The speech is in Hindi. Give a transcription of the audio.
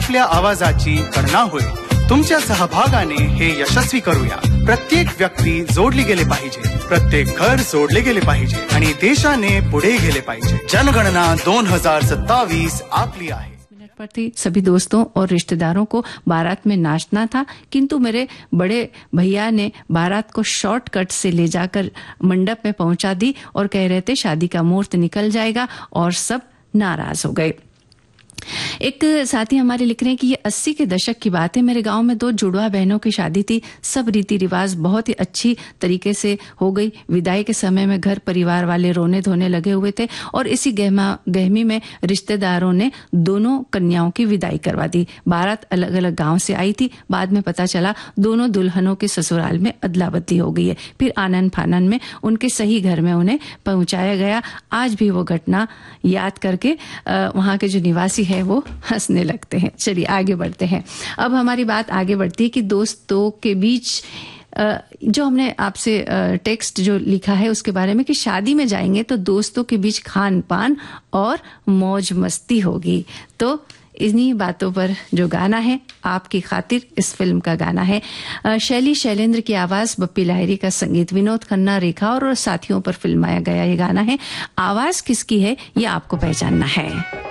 आपल्या आवाजाची गणना होईल. तुमच्या सहभागाने हे यशस्वी करूया. प्रत्येक व्यक्ती जोडली गेले पाहिजे, प्रत्येक घर जोडले गेले पाहिजे आणि देशाने पुढे गेले पाहिजे. जनगणना 2027 आपली आहे. पर थी सभी दोस्तों और रिश्तेदारों को बारात में नाचना था, किंतु मेरे बड़े भैया ने बारात को शॉर्टकट से ले जाकर मंडप में पहुंचा दी और कह रहे थे शादी का मुहूर्त निकल जाएगा और सब नाराज हो गए. एक साथी हमारे लिख रहे हैं कि ये 80 के दशक की बात है. मेरे गांव में 2 जुड़वा बहनों की शादी थी. सब रीति रिवाज बहुत ही अच्छी तरीके से हो गई. विदाई के समय में घर परिवार वाले रोने धोने लगे हुए थे और इसी गहमी में रिश्तेदारों ने दोनों कन्याओं की विदाई करवा दी. बारात अलग अलग गांव से आई थी. बाद में पता चला दोनों दुल्हनों के ससुराल में अदला बदली हो गई है. फिर आनन फानन में उनके सही घर में उन्हें पहुंचाया गया. आज भी वो घटना याद करके वहां के जो निवासी है वो हंसने लगते हैं. चलिए आगे बढ़ते हैं. अब हमारी बात आगे बढ़ती है कि दोस्तों के बीच जो हमने आपसे टेक्स्ट जो लिखा है उसके बारे में कि शादी में जाएंगे तो दोस्तों के बीच खान पान और मौज मस्ती होगी. तो इन्हीं बातों पर जो गाना है आपकी खातिर इस फिल्म का गाना है. शैली शैलेंद्र की आवाज, बप्पी लाहिरी का संगीत, विनोद खन्ना, रेखा और साथियों पर फिल्माया गया ये गाना है. आवाज किसकी है ये आपको पहचानना है.